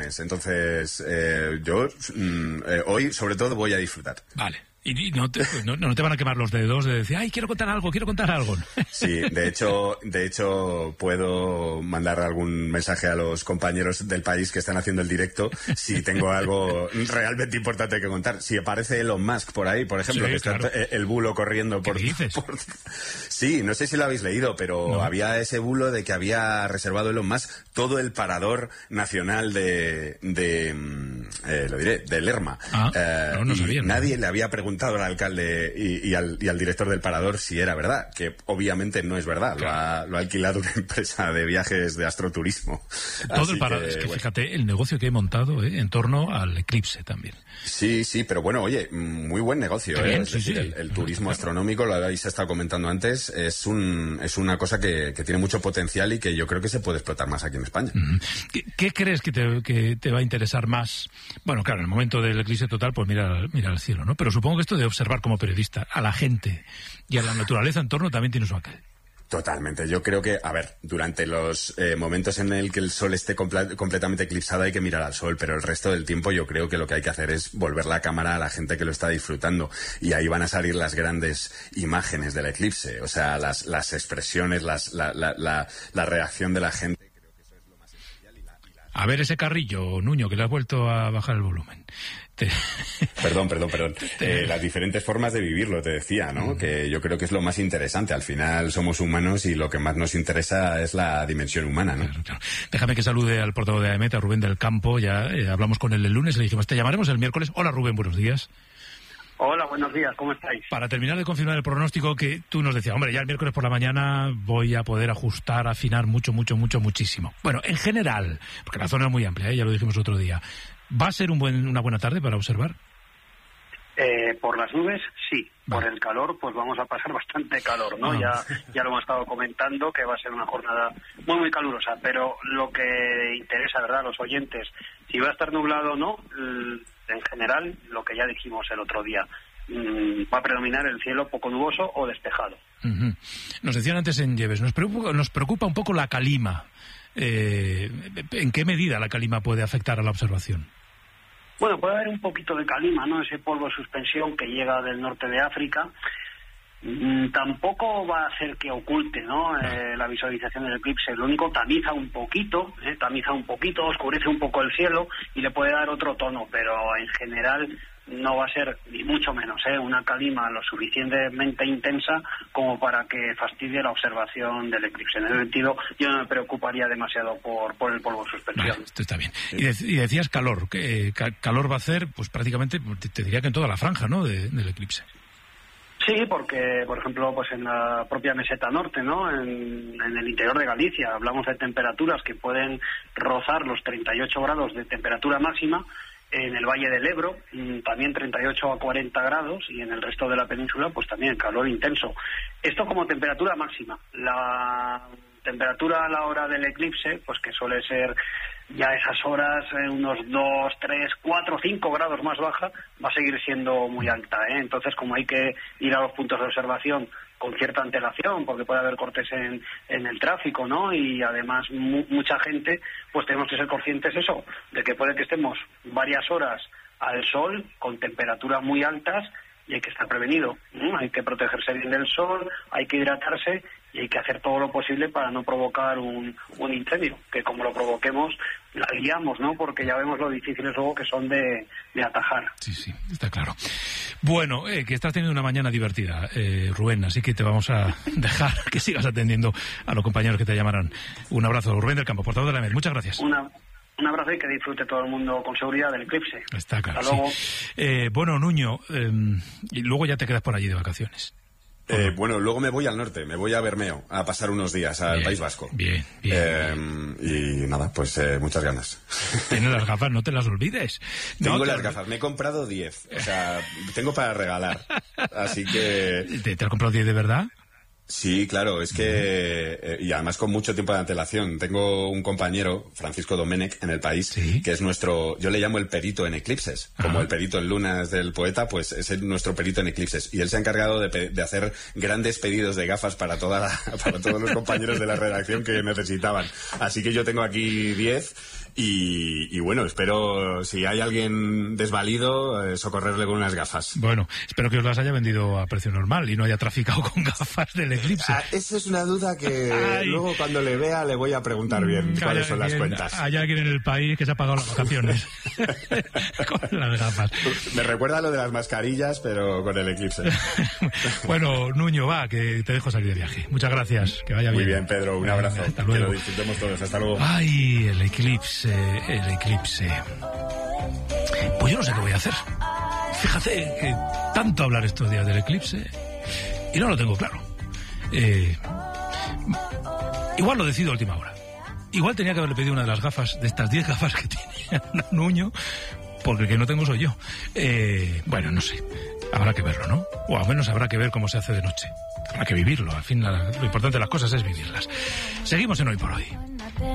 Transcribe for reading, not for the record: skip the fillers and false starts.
viernes. Entonces, yo hoy, sobre todo, voy a disfrutar. Vale. Y no te van a quemar los dedos de decir, ¡ay, quiero contar algo! Sí, de hecho puedo mandar algún mensaje a los compañeros del país que están haciendo el directo si tengo algo realmente importante que contar. Si aparece Elon Musk por ahí, por ejemplo, sí, que está el bulo corriendo por... ¿Qué dices? Sí, no sé si lo habéis leído, pero había ese bulo de que había reservado Elon Musk todo el parador nacional de Lerma. No sabía. Nadie le había preguntado al alcalde y al director del parador si era verdad, que obviamente no es verdad. Claro. Lo ha alquilado una empresa de viajes de astroturismo. Todo el parador. Es que fíjate el negocio que he montado en torno al eclipse también. Sí, pero bueno, oye, muy buen negocio. Bien, es decir, sí. El turismo astronómico, lo habéis estado comentando antes, es una cosa que tiene mucho potencial y que yo creo que se puede explotar más aquí en España. ¿Qué crees que te va a interesar más? Bueno, claro, en el momento del eclipse total, pues mira al cielo, ¿no? Pero supongo que esto de observar como periodista a la gente y a la naturaleza en torno también tiene su aquel. Totalmente. Yo creo que, durante los momentos en el que el sol esté completamente eclipsado hay que mirar al sol, pero el resto del tiempo yo creo que lo que hay que hacer es volver la cámara a la gente que lo está disfrutando, y ahí van a salir las grandes imágenes del eclipse, o sea, las expresiones, la reacción de la gente. A ver ese carrillo, Nuño, que le has vuelto a bajar el volumen. Perdón. Las diferentes formas de vivirlo, te decía, ¿no? Que yo creo que es lo más interesante. Al final somos humanos y lo que más nos interesa es la dimensión humana, ¿no? Claro. Déjame que salude al portavoz de AEMET, a Rubén del Campo. Ya hablamos con él el lunes, le dijimos, te llamaremos el miércoles. Hola, Rubén, buenos días. Hola, buenos días, ¿cómo estáis? Para terminar de confirmar el pronóstico que tú nos decías, hombre, ya el miércoles por la mañana voy a poder ajustar, afinar muchísimo. Bueno, en general, porque la zona es muy amplia, ya lo dijimos otro día, ¿va a ser una buena tarde para observar? Por las nubes, sí. Vale. Por el calor, pues vamos a pasar bastante calor, ¿no? Ya lo hemos estado comentando, que va a ser una jornada muy calurosa, pero lo que interesa, ¿verdad?, a los oyentes, si va a estar nublado o no, en general, lo que ya dijimos el otro día, va a predominar el cielo poco nuboso o despejado. Uh-huh. Nos decían antes en Lleves, nos preocupa un poco la calima. ¿En qué medida la calima puede afectar a la observación? Bueno, puede haber un poquito de calima, ¿no? Ese polvo de suspensión que llega del norte de África. Tampoco va a hacer que oculte, ¿no? La visualización del eclipse. Lo único, tamiza un poquito, oscurece un poco el cielo y le puede dar otro tono, pero en general no va a ser, ni mucho menos, una calima lo suficientemente intensa como para que fastidie la observación del eclipse. En ese sentido, yo no me preocuparía demasiado por el polvo de suspensión. Vale, esto está bien. Y decías calor. Calor va a hacer, pues prácticamente, te diría que en toda la franja, ¿no?, del eclipse. Sí, porque, por ejemplo, pues en la propia meseta norte, ¿no?, en el interior de Galicia, hablamos de temperaturas que pueden rozar los 38 grados de temperatura máxima. En el Valle del Ebro, también 38 a 40 grados, y en el resto de la península, pues también calor intenso. Esto como temperatura máxima. La temperatura a la hora del eclipse, pues que suele ser ya esas horas unos 2, 3, 4, 5 grados más baja, va a seguir siendo muy alta, ¿eh? Entonces, como hay que ir a los puntos de observación con cierta antelación, porque puede haber cortes en el tráfico, ¿no? Y además mucha gente, pues tenemos que ser conscientes de que puede que estemos varias horas al sol con temperaturas muy altas y hay que estar prevenido, ¿no? Hay que protegerse bien del sol, hay que hidratarse y hay que hacer todo lo posible para no provocar un incendio, que como lo provoquemos, la liamos, ¿no? Porque ya vemos lo difíciles luego que son de atajar. Sí, está claro. Bueno, que estás teniendo una mañana divertida, Rubén, así que te vamos a dejar que sigas atendiendo a los compañeros que te llamarán. Un abrazo, Rubén del Campo, portavoz de la AEMET. Muchas gracias. Un abrazo y que disfrute todo el mundo con seguridad del eclipse. Está claro. Hasta luego. Sí. Bueno, Nuño, y luego ya te quedas por allí de vacaciones. Bueno, luego me voy al norte, me voy a Bermeo a pasar unos días al País Vasco. Bien. Y nada, pues muchas ganas. Tienes las gafas, no te las olvides. Tengo las gafas, me he comprado 10, o sea, tengo para regalar, así que... ¿Te has comprado 10 de verdad? Sí, claro, es que, y además con mucho tiempo de antelación. Tengo un compañero, Francisco Domenech, en El País, ¿Sí? que es nuestro, yo le llamo el perito en eclipses. Como el perito en lunas del poeta, pues es nuestro perito en eclipses. Y él se ha encargado de hacer grandes pedidos de gafas para todos los compañeros de la redacción que necesitaban. Así que yo tengo aquí 10. Y bueno, espero, si hay alguien desvalido, socorrerle con unas gafas. Bueno, espero que os las haya vendido a precio normal y no haya traficado con gafas del eclipse. Esa es una duda que luego cuando le vea le voy a preguntar bien cuáles son las cuentas. Hay alguien en el país que se ha pagado las vacaciones con las gafas. Me recuerda lo de las mascarillas, pero con el eclipse. Bueno, Nuño, va, que te dejo salir de viaje. Muchas gracias, que vaya bien. Muy bien, Pedro, un abrazo. Hasta luego. Que lo disfrutemos todos, hasta luego. Ay, el eclipse. Pues yo no sé qué voy a hacer. Fíjate que tanto hablar estos días del eclipse y no lo tengo claro. Igual lo decido a última hora. Igual tenía que haberle pedido una de las gafas, de estas 10 gafas que tenía Nuño, porque el que no tengo soy yo. Bueno, no sé. Habrá que verlo, ¿no? O al menos habrá que ver cómo se hace de noche. Habrá que vivirlo. Al fin, lo importante de las cosas es vivirlas. Seguimos en Hoy por Hoy.